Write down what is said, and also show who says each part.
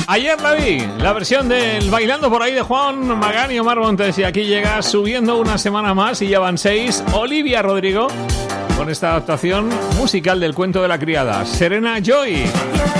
Speaker 1: Ayer la vi, la versión del Bailando por ahí de Juan Magán y Omar Montes. Y aquí llega subiendo una semana más y ya van 6. Olivia Rodrigo con esta adaptación musical del cuento de la criada, Serena Joy.